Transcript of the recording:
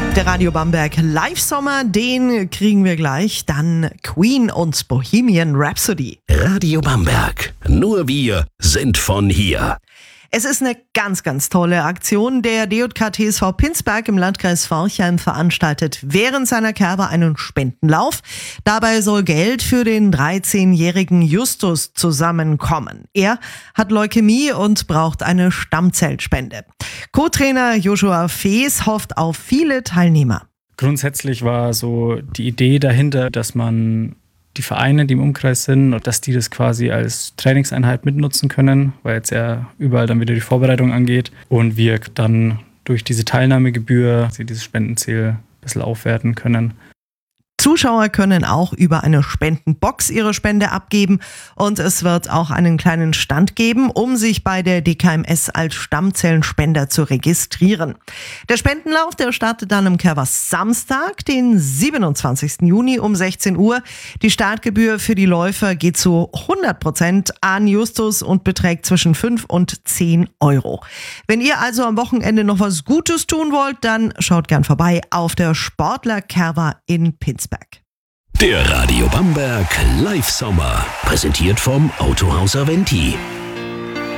Der Radio Bamberg Live-Sommer, den kriegen wir gleich. Dann Queen und Bohemian Rhapsody. Radio Bamberg, nur wir sind von hier. Es ist eine ganz, ganz tolle Aktion. Der DJK TSV Pinsberg im Landkreis Forchheim veranstaltet während seiner Kerbe einen Spendenlauf. Dabei soll Geld für den 13-jährigen Justus zusammenkommen. Er hat Leukämie und braucht eine Stammzellspende. Co-Trainer Joshua Fees hofft auf viele Teilnehmer. Grundsätzlich war so die Idee dahinter, dass man die Vereine, die im Umkreis sind, dass die das quasi als Trainingseinheit mitnutzen können, weil jetzt ja überall dann wieder die Vorbereitung angeht und wir dann durch diese Teilnahmegebühr dieses Spendenziel ein bisschen aufwerten können. Zuschauer können auch über eine Spendenbox ihre Spende abgeben und es wird auch einen kleinen Stand geben, um sich bei der DKMS als Stammzellenspender zu registrieren. Der Spendenlauf, der startet dann am Kervers Samstag, den 27. Juni um 16 Uhr. Die Startgebühr für die Läufer geht zu 100% an Justus und beträgt zwischen 5 und 10 Euro. Wenn ihr also am Wochenende noch was Gutes tun wollt, dann schaut gern vorbei auf der Sportler-Kerwa in Pinsberg. Der Radio Bamberg Live-Sommer, präsentiert vom Autohaus Aventi.